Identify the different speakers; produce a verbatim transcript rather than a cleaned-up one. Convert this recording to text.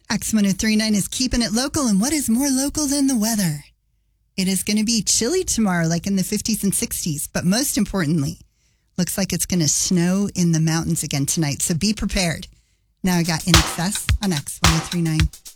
Speaker 1: X one oh three point nine is keeping it local, and what is more local than the weather? It is going to be chilly tomorrow, like in the fifties and sixties, but most importantly, looks like it's going to snow in the mountains again tonight, so be prepared. Now I got In Excess on X one oh three point nine.